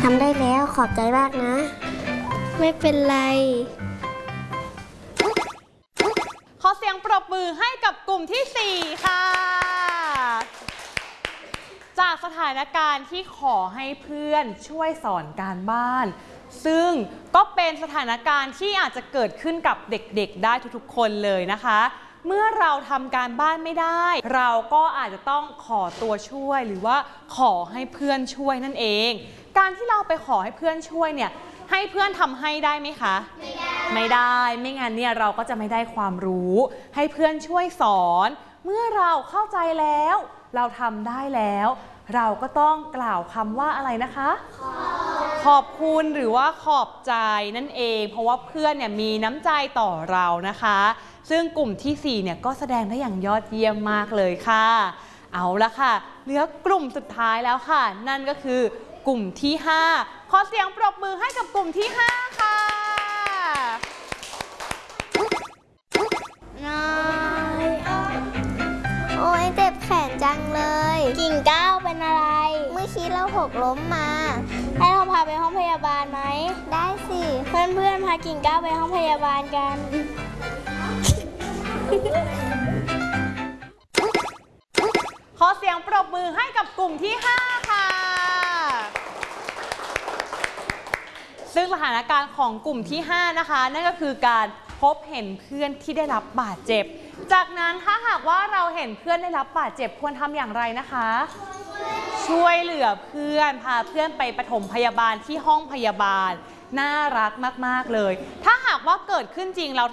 ทำได้แล้วขอบใจมากนะไม่เป็นไรขอเสียงปรบมือให้กับกลุ่มที่4ค่ะจากสถานการณ์ที่ขอให้เพื่อนช่วยสอนการบ้านซึ่งก็เป็นสถานการณ์ที่อาจจะเกิดขึ้นกับเด็กๆได้ทุกๆคนเลยนะคะเมื่อเราทำการบ้านไม่ได้เราก็อาจจะต้องขอตัวช่วยหรือว่าขอให้เพื่อนช่วยนั่นเองการที่เราไปขอให้เพื่อนช่วยเนี่ยให้เพื่อนทำให้ได้ไหมคะไม่ได้ไม่งั้นเนี่ยเราก็จะไม่ได้ความรู้ให้เพื่อนช่วยสอนเมื่อเราเข้าใจแล้วเราทำได้แล้วเราก็ต้องกล่าวคำว่าอะไรนะคะขอบคุณหรือว่าขอบใจนั่นเองเพราะว่าเพื่อนเนี่ยมีน้ำใจต่อเรานะคะซึ่งกลุ่มที่4เนี่ยก็แสดงได้อย่างยอดเยี่ยมมากเลยค่ะเอาละค่ะเหลือกลุ่มสุดท้ายแล้วค่ะนั่นก็คือกลุ่มที่5ขอเสียงปรบมือให้กับกลุ่มที่5ค่ะโอ้ยเจ็บแขนจังเลยกิ่งก้าวเป็นอะไรเมื่อกี้เราหกล้มมาให้เราพาไปห้องพยาบาลไหมได้สิเพื่อนๆพากิ่งก้าวไปห้องพยาบาลกันขอเสียงปรบมือให้กับกลุ่มที่5ค่ะซึ่งสถานการณ์ของกลุ่มที่5นะคะนั่นก็คือการพบเห็นเพื่อนที่ได้รับบาดเจ็บจากนั้นถ้าหากว่าเราเห็นเพื่อนได้รับบาดเจ็บควรทำอย่างไรนะคะช่วยเหลือเพื่อนพาเพื่อนไปปฐมพยาบาลที่ห้องพยาบาลน่ารักมากๆเลยถ้าหากว่าเกิดขึ้นจริงเรา